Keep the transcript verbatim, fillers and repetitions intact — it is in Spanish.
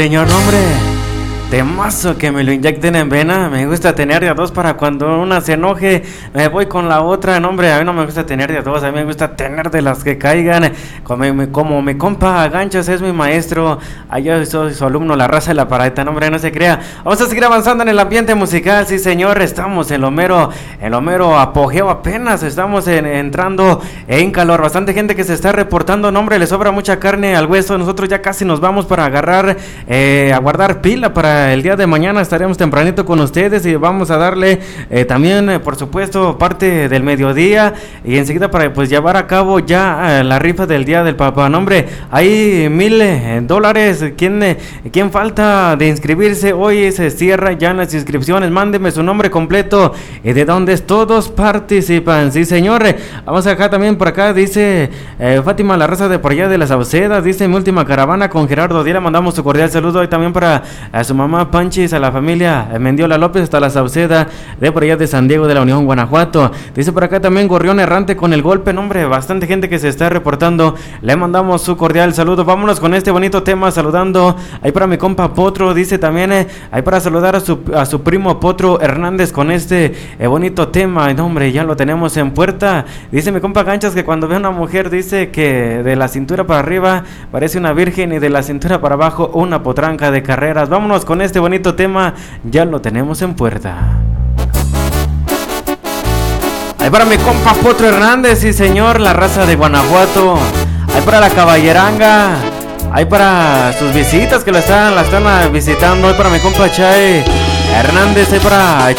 Señor, nombre, temazo que me lo inyecten en vena. Me gusta tener de a dos para cuando una se enoje, me voy con la otra. No, hombre, a mí no me gusta tener de a dos, a mí me gusta tener de las que caigan. Como mi, como mi compa Ganchos es mi maestro, allá soy su alumno, la raza de la pareta. No, hombre, no se crea. Vamos a seguir avanzando en el ambiente musical, sí, señor. Estamos en lo mero, en lo mero apogeo apenas. Estamos en, entrando en calor. Bastante gente que se está reportando. No, hombre, le sobra mucha carne al hueso. Nosotros ya casi nos vamos para agarrar, eh, a guardar pila para el día de mañana. Estaremos tempranito con ustedes y vamos a darle eh, también, eh, por supuesto, parte del mediodía y enseguida para pues llevar a cabo ya eh, la rifa del día del papá. No, hombre, hay mil eh, dólares. ¿Quién, eh, ¿Quién falta de inscribirse? Hoy se cierra ya las inscripciones. Mándeme su nombre completo y de dónde todos participan. Sí, señor. Vamos acá también, por acá dice eh, Fátima La Raza de por allá de las Saucedas. Dice: mi última caravana con Gerardo Díaz. Mandamos su cordial saludo y también para a su mamá Panchis, a la familia Mendiola López hasta la Sauceda de por allá de San Diego de la Unión, Guanajuato. Dice por acá también Gorrión Errante con el golpe. Nombre, bastante gente que se está reportando. Le mandamos su cordial saludo. Vámonos con este bonito tema saludando ahí para mi compa Potro. Dice también eh, ahí para saludar a su, a su primo Potro Hernández con este eh, bonito tema. Nombre, ya lo tenemos en puerta. Dice mi compa Ganchas que cuando ve a una mujer dice que de la cintura para arriba parece una virgen y de la cintura para abajo una potranca de carreras. Vámonos con este bonito tema, ya lo tenemos en puerta. Ahí para mi compa Potro Hernández, sí señor, la raza de Guanajuato. Ahí para la caballeranga. Ahí para sus visitas que la están, la están visitando. Ahí para mi compa Chay Hernández. Ahí para